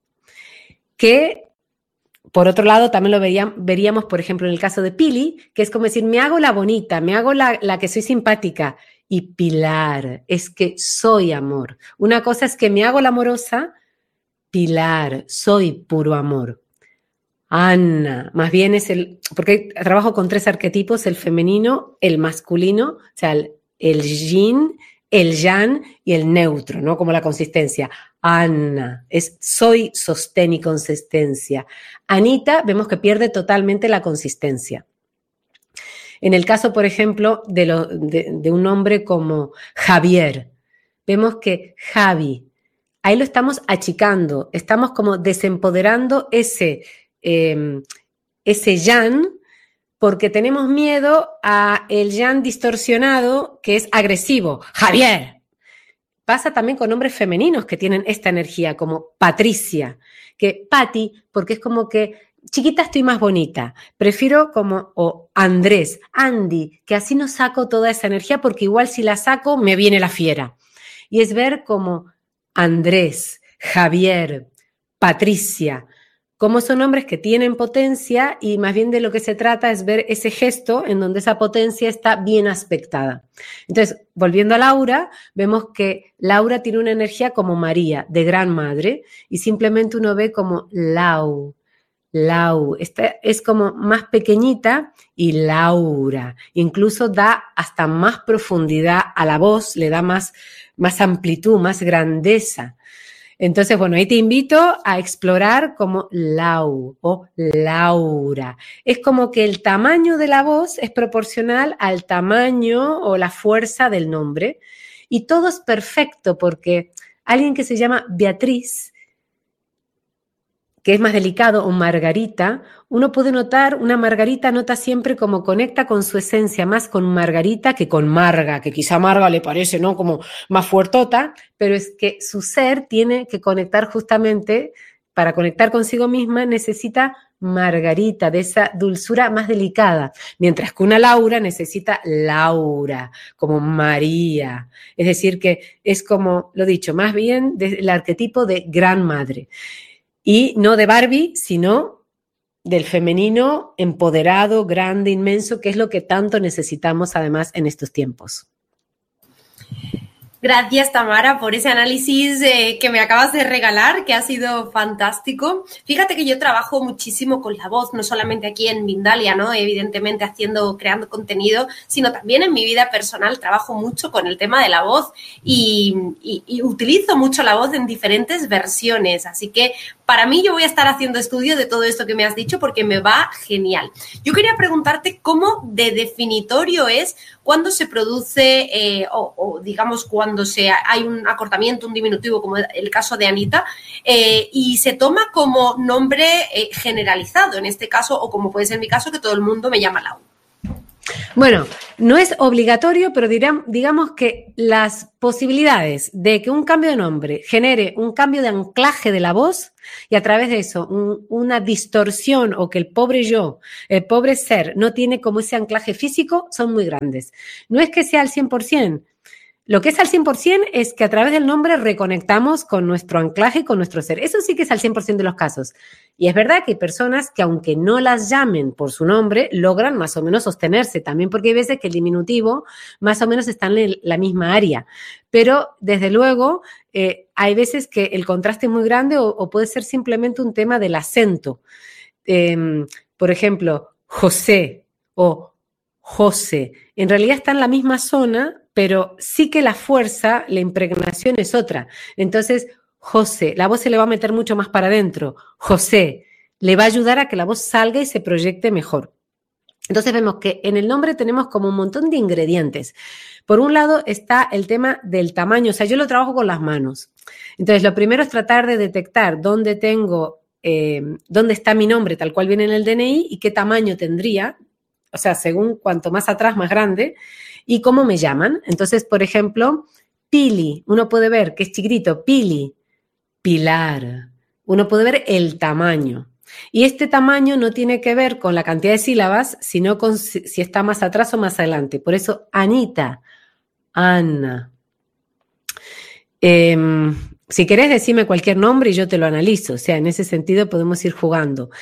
Que, por otro lado, también lo veríamos, por ejemplo, en el caso de Pili, que es como decir, me hago la bonita, me hago la que soy simpática. Y Pilar, es que soy amor. Una cosa es que me hago la amorosa. Pilar, soy puro amor. Anna, más bien es porque trabajo con 3 arquetipos, el femenino, el masculino, o sea, el yin, el yang y el neutro, ¿no? Como la consistencia. Anna, soy sostén y consistencia. Anita, vemos que pierde totalmente la consistencia. En el caso, por ejemplo, de un nombre como Javier, vemos que Javi, ahí lo estamos achicando, estamos como desempoderando ese yang, porque tenemos miedo a el yang distorsionado que es agresivo. Javier. Pasa también con nombres femeninos que tienen esta energía, como Patricia, que Pati, porque es como que chiquita estoy más bonita, prefiero como o Andrés, Andy, que así no saco toda esa energía porque igual si la saco me viene la fiera. Y es ver como Andrés, Javier, Patricia, como son nombres que tienen potencia y más bien de lo que se trata es ver ese gesto en donde esa potencia está bien aspectada. Entonces, volviendo a Laura, vemos que Laura tiene una energía como María, de gran madre, y simplemente uno ve como Lau. Esta es como más pequeñita y Laura. Incluso da hasta más profundidad a la voz, le da más amplitud, más grandeza. Entonces, bueno, ahí te invito a explorar como Lau o Laura. Es como que el tamaño de la voz es proporcional al tamaño o la fuerza del nombre. Y todo es perfecto porque alguien que se llama Beatriz, que es más delicado, o Margarita, uno puede notar, una Margarita nota siempre como conecta con su esencia, más con Margarita que con Marga, que quizá Marga le parece, ¿no?, como más fuertota, pero es que su ser tiene que conectar justamente, para conectar consigo misma necesita Margarita, de esa dulzura más delicada, mientras que una Laura necesita Laura, como María. Es decir, que es como, lo dicho, más bien del arquetipo de gran madre. Y no de Barbie, sino del femenino empoderado, grande, inmenso, que es lo que tanto necesitamos además en estos tiempos. Gracias, Tamara, por ese análisis que me acabas de regalar, que ha sido fantástico. Fíjate que yo trabajo muchísimo con la voz, no solamente aquí en Mindalia, ¿no?, evidentemente creando contenido, sino también en mi vida personal trabajo mucho con el tema de la voz y utilizo mucho la voz en diferentes versiones. Así que para mí yo voy a estar haciendo estudio de todo esto que me has dicho porque me va genial. Yo quería preguntarte cómo de definitorio es cuando se produce o digamos cuando hay un acortamiento, un diminutivo, como el caso de Anita, y se toma como nombre generalizado en este caso, o como puede ser mi caso, que todo el mundo me llama Lau. Bueno, no es obligatorio, pero digamos que las posibilidades de que un cambio de nombre genere un cambio de anclaje de la voz y a través de eso una distorsión o que el pobre yo, el pobre ser, no tiene como ese anclaje físico, son muy grandes. No es que sea al 100%. Lo que es al 100% es que a través del nombre reconectamos con nuestro anclaje y con nuestro ser. Eso sí que es al 100% de los casos. Y es verdad que hay personas que aunque no las llamen por su nombre, logran más o menos sostenerse. También porque hay veces que el diminutivo más o menos está en la misma área. Pero desde luego hay veces que el contraste es muy grande o puede ser simplemente un tema del acento. Por ejemplo, José o José. En realidad está en la misma zona, pero sí que la fuerza, la impregnación es otra. Entonces, José, la voz se le va a meter mucho más para adentro. José, le va a ayudar a que la voz salga y se proyecte mejor. Entonces vemos que en el nombre tenemos como un montón de ingredientes. Por un lado está el tema del tamaño, o sea, yo lo trabajo con las manos. Entonces, lo primero es tratar de detectar dónde está mi nombre, tal cual viene en el DNI, y qué tamaño tendría, o sea, según cuanto más atrás, más grande, y cómo me llaman. Entonces, por ejemplo, Pili, uno puede ver que es chiquitito, Pili, Pilar, uno puede ver el tamaño. Y este tamaño no tiene que ver con la cantidad de sílabas, sino con si está más atrás o más adelante. Por eso, Anita, Ana. Si querés, decime cualquier nombre y yo te lo analizo. O sea, en ese sentido podemos ir jugando.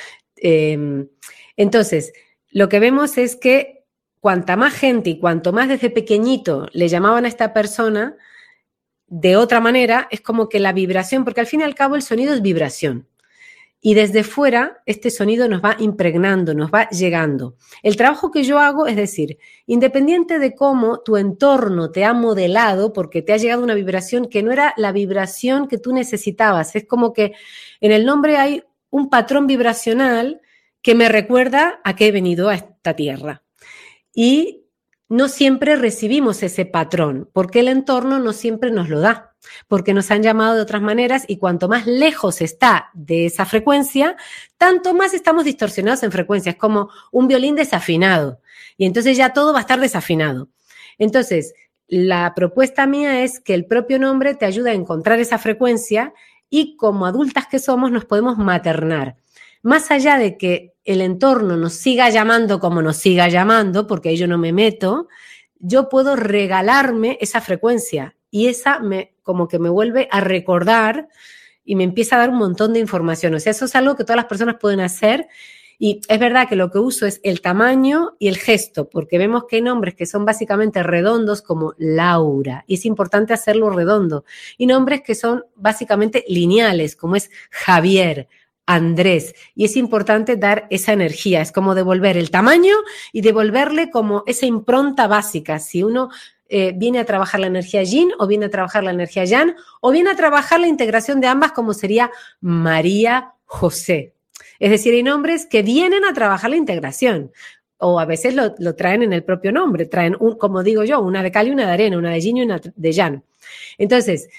Entonces, lo que vemos es que cuanta más gente y cuanto más desde pequeñito le llamaban a esta persona, de otra manera, es como que la vibración, porque al fin y al cabo el sonido es vibración. Y desde fuera, este sonido nos va impregnando, nos va llegando. El trabajo que yo hago es decir, independiente de cómo tu entorno te ha modelado, porque te ha llegado una vibración que no era la vibración que tú necesitabas. Es como que en el nombre hay un patrón vibracional que me recuerda a que he venido a esta tierra. Y no siempre recibimos ese patrón, porque el entorno no siempre nos lo da, porque nos han llamado de otras maneras y cuanto más lejos está de esa frecuencia, tanto más estamos distorsionados en frecuencia. Es como un violín desafinado y entonces ya todo va a estar desafinado. Entonces, la propuesta mía es que el propio nombre te ayuda a encontrar esa frecuencia y como adultas que somos nos podemos maternar. Más allá de que el entorno nos siga llamando como nos siga llamando, porque ahí yo no me meto, yo puedo regalarme esa frecuencia y esa como que me vuelve a recordar y me empieza a dar un montón de información. O sea, eso es algo que todas las personas pueden hacer y es verdad que lo que uso es el tamaño y el gesto, porque vemos que hay nombres que son básicamente redondos como Laura y es importante hacerlo redondo y nombres que son básicamente lineales como es Javier, Andrés, y es importante dar esa energía, es como devolver el tamaño y devolverle como esa impronta básica, si uno viene a trabajar la energía yin o viene a trabajar la energía yang o viene a trabajar la integración de ambas como sería María José. Es decir, hay nombres que vienen a trabajar la integración o a veces lo traen en el propio nombre, traen, como digo yo, una de cal y una de arena, una de yin y una de yang. Entonces,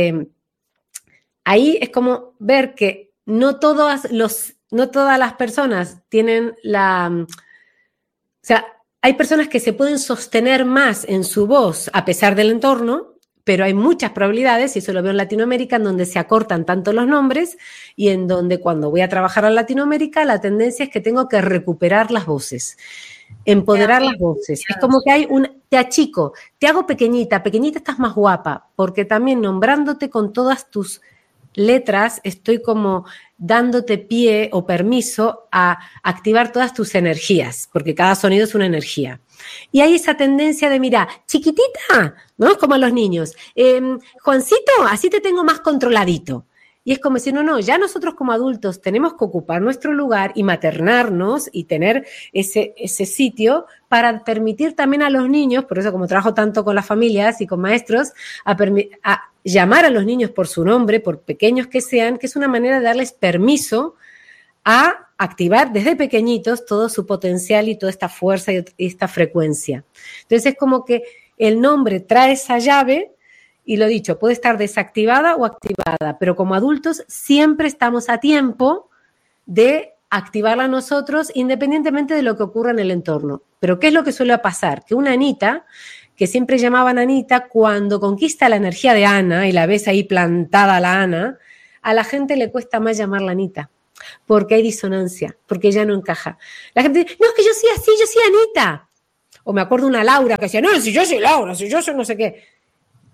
ahí es como ver que no todas las personas tienen o sea, hay personas que se pueden sostener más en su voz a pesar del entorno, pero hay muchas probabilidades, y eso lo veo en Latinoamérica, en donde se acortan tanto los nombres y en donde cuando voy a trabajar a Latinoamérica la tendencia es que tengo que recuperar las voces, empoderar las voces. Es como que te achico, te hago pequeñita estás más guapa, porque también nombrándote con todas tus letras, estoy como dándote pie o permiso a activar todas tus energías, porque cada sonido es una energía. Y hay esa tendencia de, mira, chiquitita, ¿no? Como a los niños. Juancito, así te tengo más controladito. Y es como decir, no, ya nosotros como adultos tenemos que ocupar nuestro lugar y maternarnos y tener ese sitio para permitir también a los niños, por eso como trabajo tanto con las familias y con maestros, a llamar a los niños por su nombre, por pequeños que sean, que es una manera de darles permiso a activar desde pequeñitos todo su potencial y toda esta fuerza y esta frecuencia. Entonces es como que el nombre trae esa llave. Y lo dicho, puede estar desactivada o activada, pero como adultos siempre estamos a tiempo de activarla nosotros independientemente de lo que ocurra en el entorno. Pero ¿qué es lo que suele pasar? Que una Anita, que siempre llamaban Anita, cuando conquista la energía de Ana y la ves ahí plantada la Ana, a la gente le cuesta más llamarla Anita, porque hay disonancia, porque ya no encaja. La gente dice, no, es que yo soy así, yo soy Anita. O me acuerdo una Laura que decía, no, si yo soy Laura, si yo soy no sé qué.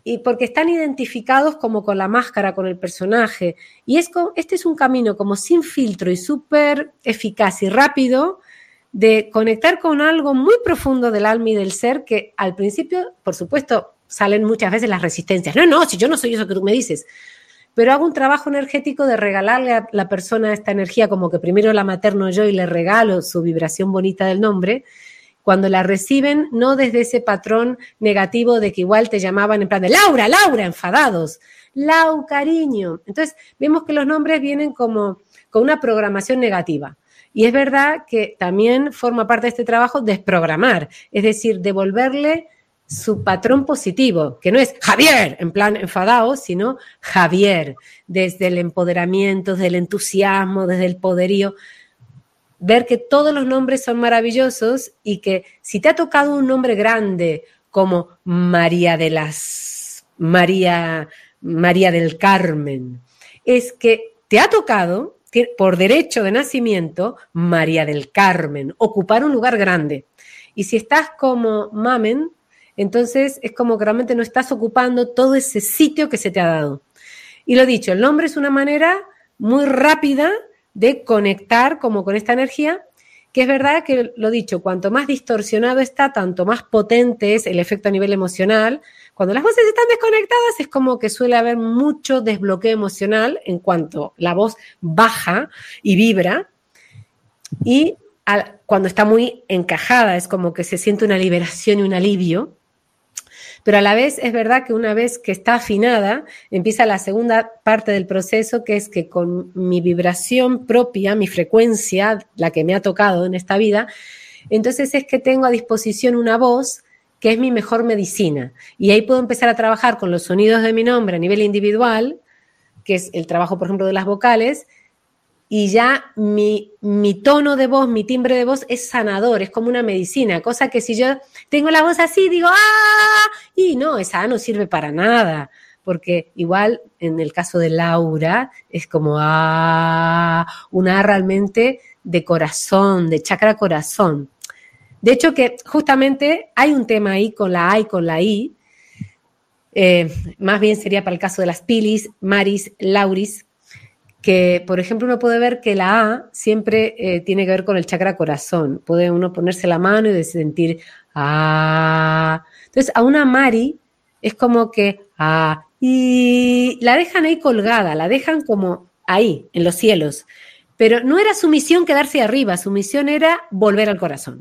y porque están identificados como con la máscara, con el personaje. Y este es un camino como sin filtro y súper eficaz y rápido de conectar con algo muy profundo del alma y del ser, que al principio, por supuesto, salen muchas veces las resistencias. No, si yo no soy eso que tú me dices. Pero hago un trabajo energético de regalarle a la persona esta energía, como que primero la materno yo y le regalo su vibración bonita del nombre. Cuando la reciben, no desde ese patrón negativo de que igual te llamaban en plan de Laura, enfadados, Lau, cariño. Entonces, vemos que los nombres vienen como con una programación negativa. Y es verdad que también forma parte de este trabajo desprogramar, es decir, devolverle su patrón positivo, que no es Javier, en plan enfadado, sino Javier, desde el empoderamiento, desde el entusiasmo, desde el poderío. Ver que todos los nombres son maravillosos y que si te ha tocado un nombre grande como María del Carmen, es que te ha tocado, por derecho de nacimiento, María del Carmen, ocupar un lugar grande. Y si estás como Mamen, entonces es como que realmente no estás ocupando todo ese sitio que se te ha dado. Y lo dicho, el nombre es una manera muy rápida de conectar como con esta energía, que es verdad que, lo dicho, cuanto más distorsionado está, tanto más potente es el efecto a nivel emocional. Cuando las voces están desconectadas es como que suele haber mucho desbloqueo emocional en cuanto la voz baja y vibra, y cuando está muy encajada es como que se siente una liberación y un alivio. Pero a la vez es verdad que una vez que está afinada, empieza la segunda parte del proceso, que es que con mi vibración propia, mi frecuencia, la que me ha tocado en esta vida, entonces es que tengo a disposición una voz que es mi mejor medicina. Y ahí puedo empezar a trabajar con los sonidos de mi nombre a nivel individual, que es el trabajo, por ejemplo, de las vocales, y ya mi tono de voz, mi timbre de voz es sanador, es como una medicina, cosa que si yo tengo la voz así, digo ¡ah! Y no, esa no sirve para nada, porque igual en el caso de Laura es como ¡ah! Una realmente de corazón, de chakra corazón. De hecho que justamente hay un tema ahí con la A y con la I, más bien sería para el caso de las Pilis, Maris, Lauris, que, por ejemplo, uno puede ver que la A siempre tiene que ver con el chakra corazón. Puede uno ponerse la mano y sentir ¡ah! Entonces, a una Mari es como que ¡ah! Y la dejan ahí colgada, la dejan como ahí, en los cielos. Pero no era su misión quedarse arriba, su misión era volver al corazón.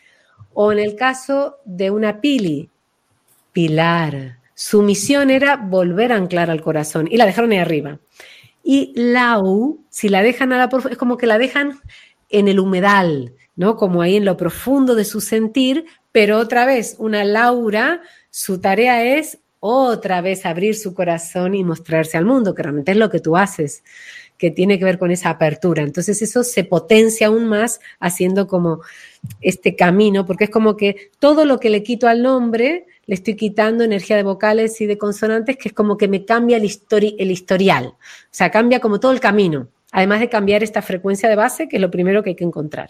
O en el caso de una Pili, Pilar, su misión era volver a anclar al corazón y la dejaron ahí arriba. Y Lau, si la dejan a la profundidad, es como que la dejan en el humedal, ¿no? Como ahí en lo profundo de su sentir, pero otra vez, una Laura, su tarea es otra vez abrir su corazón y mostrarse al mundo, que realmente es lo que tú haces, que tiene que ver con esa apertura. Entonces eso se potencia aún más haciendo como este camino, porque es como que todo lo que le quito al nombre, le estoy quitando energía de vocales y de consonantes, que es como que me cambia el historial. O sea, cambia como todo el camino, además de cambiar esta frecuencia de base, que es lo primero que hay que encontrar.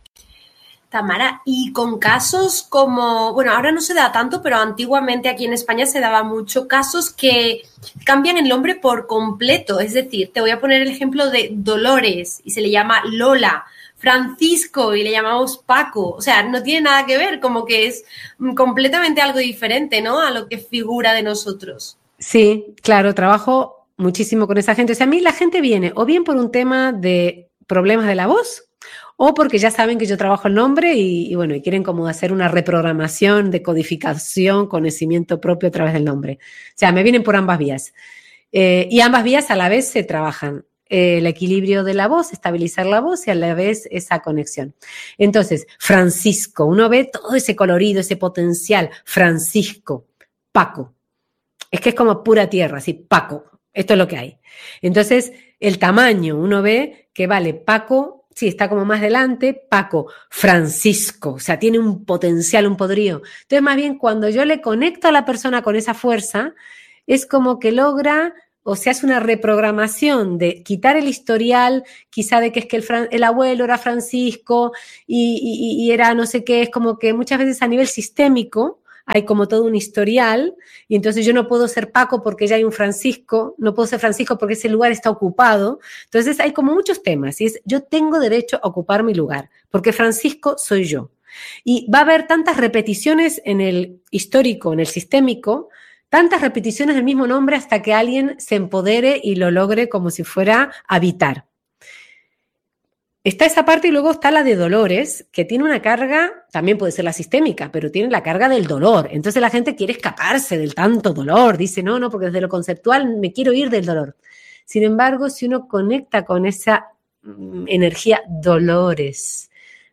Tamara, y con casos como, bueno, ahora no se da tanto, pero antiguamente aquí en España se daba mucho, casos que cambian el nombre por completo. Es decir, te voy a poner el ejemplo de Dolores y se le llama Lola, Francisco y le llamamos Paco. O sea, no tiene nada que ver, como que es completamente algo diferente, ¿no? A lo que figura de nosotros. Sí, claro, trabajo muchísimo con esa gente. O sea, a mí la gente viene o bien por un tema de problemas de la voz, o porque ya saben que yo trabajo el nombre y bueno, y quieren como hacer una reprogramación de codificación, conocimiento propio a través del nombre. O sea, me vienen por ambas vías. Y ambas vías a la vez se trabajan. El equilibrio de la voz, estabilizar la voz y a la vez esa conexión. Entonces, Francisco, uno ve todo ese colorido, ese potencial. Francisco, Paco. Es que es como pura tierra, así, Paco. Esto es lo que hay. Entonces, el tamaño, uno ve que vale, Paco, sí, está como más delante, Paco, Francisco, o sea, tiene un potencial, un poderío. Entonces, más bien, cuando yo le conecto a la persona con esa fuerza, es como que logra, o se hace una reprogramación de quitar el historial, quizá de que es que el abuelo era Francisco y era no sé qué, es como que muchas veces a nivel sistémico, hay como todo un historial, y entonces yo no puedo ser Paco porque ya hay un Francisco, no puedo ser Francisco porque ese lugar está ocupado. Entonces hay como muchos temas, y es yo tengo derecho a ocupar mi lugar, porque Francisco soy yo. Y va a haber tantas repeticiones en el histórico, en el sistémico, tantas repeticiones del mismo nombre hasta que alguien se empodere y lo logre como si fuera a habitar. Está esa parte y luego está la de dolores, que tiene una carga, también puede ser la sistémica, pero tiene la carga del dolor. Entonces la gente quiere escaparse del tanto dolor, dice, no, porque desde lo conceptual me quiero ir del dolor. Sin embargo, si uno conecta con esa energía dolores,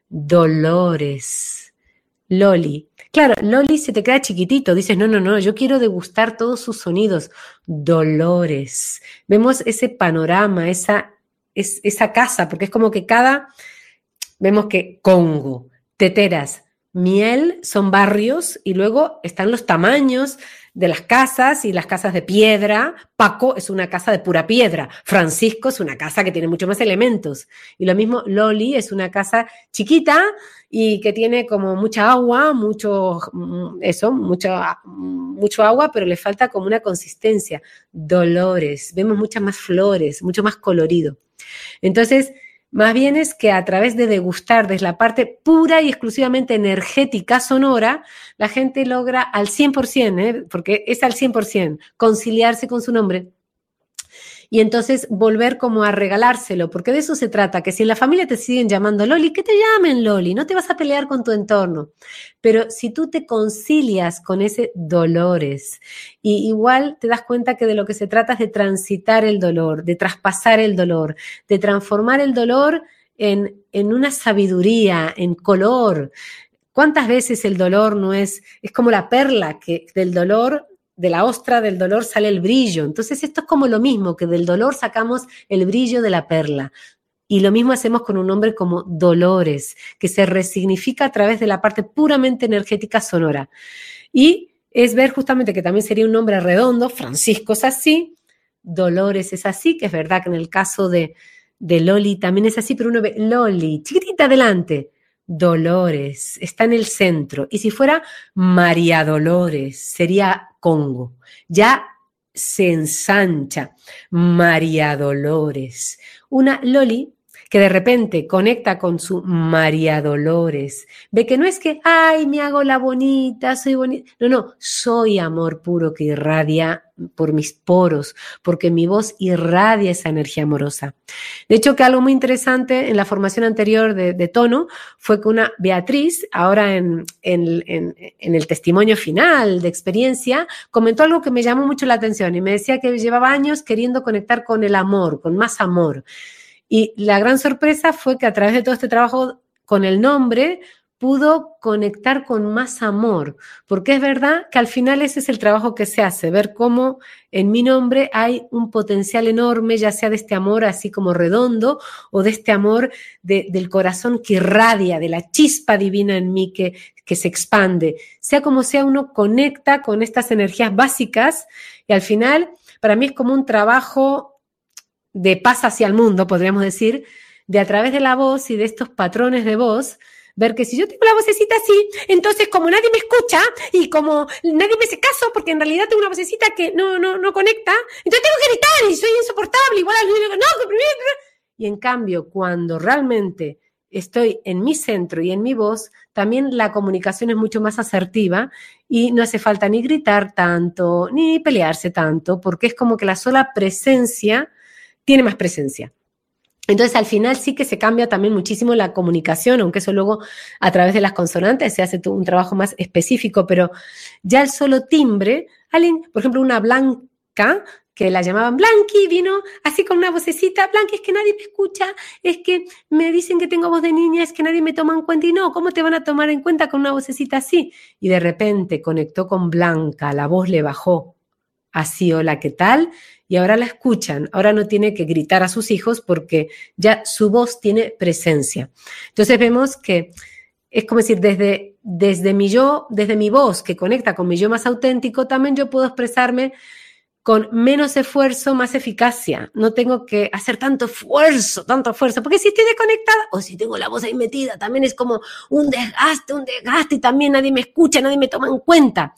Loli. Claro, Loli se te queda chiquitito, dices, no, yo quiero degustar todos sus sonidos, dolores. Vemos ese panorama, esa casa, porque es como que vemos que Congo, Teteras, Miel son barrios y luego están los tamaños de las casas y las casas de piedra. Paco es una casa de pura piedra. Francisco es una casa que tiene mucho más elementos. Y lo mismo Loli es una casa chiquita y que tiene como mucha agua, mucho agua, pero le falta como una consistencia. Dolores, vemos muchas más flores, mucho más colorido. Entonces, más bien es que a través de degustar desde la parte pura y exclusivamente energética, sonora, la gente logra al 100%, porque es al 100%, conciliarse con su nombre. Y entonces volver como a regalárselo, porque de eso se trata, que si en la familia te siguen llamando Loli, que te llamen Loli, no te vas a pelear con tu entorno. Pero si tú te concilias con ese dolores, y igual te das cuenta que de lo que se trata es de transitar el dolor, de traspasar el dolor, de transformar el dolor en una sabiduría, en color. ¿Cuántas veces el dolor no es como la perla que del dolor, de la ostra del dolor sale el brillo? Entonces esto es como lo mismo, que del dolor sacamos el brillo de la perla. Y lo mismo hacemos con un nombre como Dolores, que se resignifica a través de la parte puramente energética sonora. Y es ver justamente que también sería un nombre redondo, Francisco es así, Dolores es así, que es verdad que en el caso de Loli también es así, pero uno ve Loli, chiquitita adelante, Dolores, está en el centro. Y si fuera María Dolores, sería Congo. Ya se ensancha. María Dolores. Una Loli que de repente conecta con su María Dolores. Ve que no es que, ay, me hago la bonita, soy bonita. No, soy amor puro que irradia por mis poros, porque mi voz irradia esa energía amorosa. De hecho, que algo muy interesante en la formación anterior de tono fue que una Beatriz, ahora en el testimonio final de experiencia, comentó algo que me llamó mucho la atención y me decía que llevaba años queriendo conectar con el amor, con más amor. Y la gran sorpresa fue que a través de todo este trabajo con el nombre pudo conectar con más amor, porque es verdad que al final ese es el trabajo que se hace, ver cómo en mi nombre hay un potencial enorme, ya sea de este amor así como redondo o de este amor del corazón que irradia, de la chispa divina en mí que se expande. Sea como sea, uno conecta con estas energías básicas y al final para mí es como un trabajo de paz hacia el mundo, podríamos decir, de a través de la voz y de estos patrones de voz, ver que si yo tengo la vocecita así, entonces como nadie me escucha y como nadie me hace caso, porque en realidad tengo una vocecita que no conecta, entonces tengo que gritar y soy insoportable, igual y en cambio, cuando realmente estoy en mi centro y en mi voz, también la comunicación es mucho más asertiva y no hace falta ni gritar tanto, ni pelearse tanto, porque es como que la sola presencia tiene más presencia. Entonces, al final sí que se cambia también muchísimo la comunicación, aunque eso luego a través de las consonantes se hace un trabajo más específico, pero ya el solo timbre, alguien, por ejemplo, una Blanca, que la llamaban Blanqui, vino así con una vocecita, Blanqui, es que nadie me escucha, es que me dicen que tengo voz de niña, es que nadie me toma en cuenta, y no, ¿cómo te van a tomar en cuenta con una vocecita así? Y de repente conectó con Blanca, la voz le bajó, así, hola, ¿qué tal? Y ahora la escuchan, ahora no tiene que gritar a sus hijos porque ya su voz tiene presencia. Entonces vemos que es como decir, desde mi yo, desde mi voz que conecta con mi yo más auténtico, también yo puedo expresarme con menos esfuerzo, más eficacia. No tengo que hacer tanto esfuerzo, porque si estoy desconectada o si tengo la voz ahí metida, también es como un desgaste y también nadie me escucha, nadie me toma en cuenta.